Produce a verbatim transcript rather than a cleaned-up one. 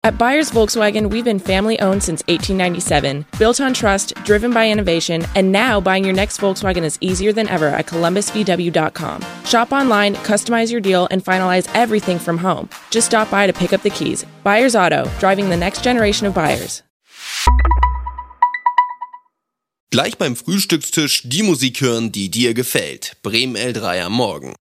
At Byers Volkswagen, we've been family-owned since eighteen ninety-seven, built on trust, driven by innovation, and now buying your next Volkswagen is easier than ever at columbus v w dot com. Shop online, customize your deal, and finalize everything from home. Just stop by to pick up the keys. Byers Auto, driving the next generation of buyers. Gleich beim Frühstückstisch die Musik hören, die dir gefällt. Bremen L drei am Morgen.